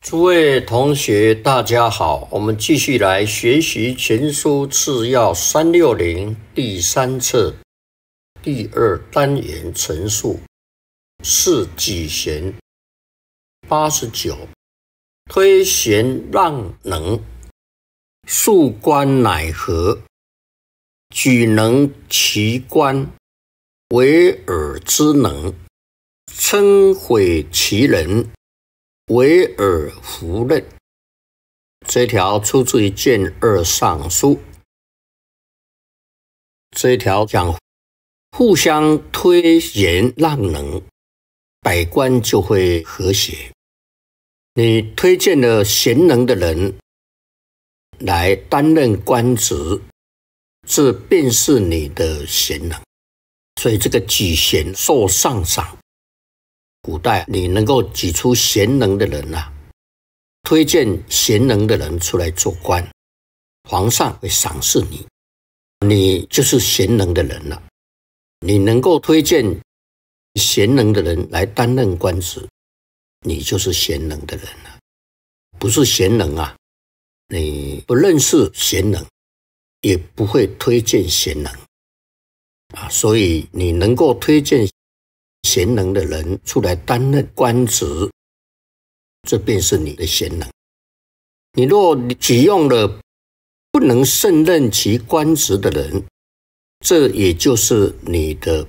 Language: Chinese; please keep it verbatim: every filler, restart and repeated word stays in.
诸位同学，大家好，我们继续来学习《全书次要三六零》第三册第二单元陈述是举贤八十九，推贤让能，述官乃何？举能其官，为尔之能；称毁其人，为尔弗任。这条出自于《卷二上书》。这一条讲互相推贤让能，百官就会和谐。你推荐了贤能的人来担任官职，这便是你的贤能。所以这个举贤受上赏。古代你能够举出贤能的人啊，推荐贤能的人出来做官，皇上会赏识你，你就是贤能的人了。你能够推荐贤能的人来担任官职，你就是贤能的人了。不是贤能啊，你不认识贤能，也不会推荐贤能啊。所以你能够推荐贤能的人出来担任官职，这便是你的贤能。你若举用了不能胜任其官职的人，这也就是你的